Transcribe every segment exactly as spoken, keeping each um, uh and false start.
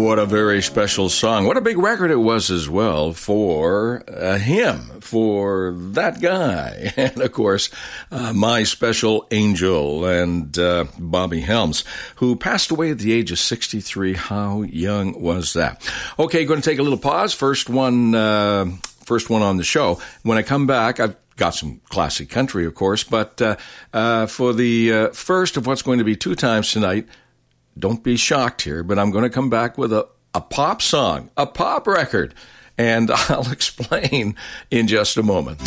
What a very special song. What a big record it was as well for uh, him, for that guy. And, of course, uh, My Special Angel and uh, Bobby Helms, who passed away at the age of sixty-three. How young was that? Okay, going to take a little pause. First one, uh, first one on the show. When I come back, I've got some classic country, of course, but uh, uh, for the uh, first of what's going to be two times tonight, don't be shocked here, but I'm going to come back with a, a pop song, a pop record, and I'll explain in just a moment.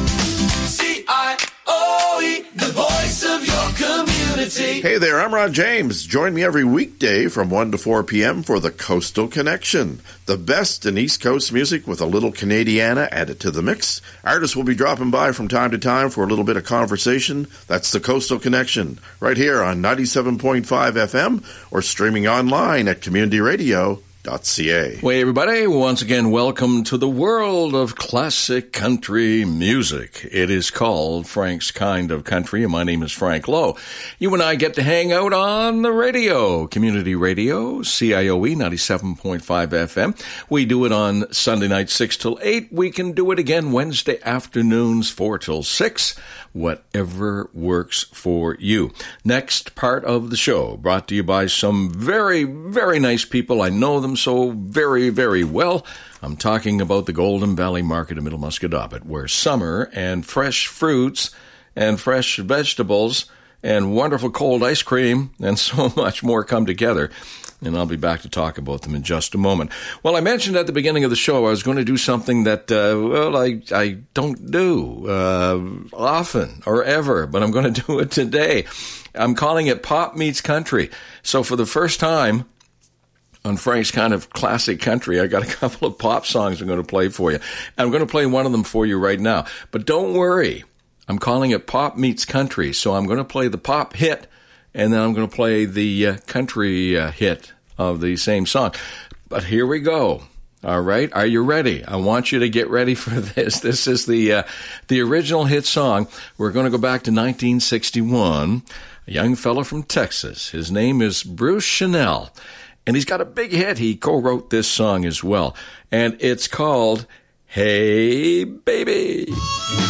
C I O E, the voice of your community. Hey there, I'm Ron James. Join me every weekday from one to four p.m. for the Coastal Connection. The best in East Coast music with a little Canadiana added to the mix. Artists will be dropping by from time to time for a little bit of conversation. That's the Coastal Connection, right here on ninety-seven point five F M or streaming online at community radio dot c a. Hey, everybody. Once again, welcome to the world of classic country music. It is called Frank's Kind of Country, and my name is Frank Lowe. You and I get to hang out on the radio, community radio, C I O E ninety-seven point five F M. We do it on Sunday night, six till eight. We can do it again Wednesday afternoons, four till six. Whatever works for you. Next part of the show, brought to you by some very, very nice people. I know them so very, very well. I'm talking about the Golden Valley Market in Middle Musquodoboit, where summer and fresh fruits and fresh vegetables and wonderful cold ice cream and so much more come together. And I'll be back to talk about them in just a moment. Well, I mentioned at the beginning of the show I was going to do something that, uh, well, I, I don't do uh, often or ever, but I'm going to do it today. I'm calling it Pop Meets Country. So for the first time on Frank's Kind of Classic Country, I got a couple of pop songs I'm going to play for you. And I'm going to play one of them for you right now. But don't worry, I'm calling it Pop Meets Country. So I'm going to play the pop hit, and then I'm going to play the uh, country uh, hit of the same song. But here we go. All right. Are you ready? I want you to get ready for this. This is the uh, the original hit song. We're going to go back to nineteen sixty-one. A young fellow from Texas. His name is Bruce Channel. And he's got a big hit. He co-wrote this song as well. And it's called Hey Baby.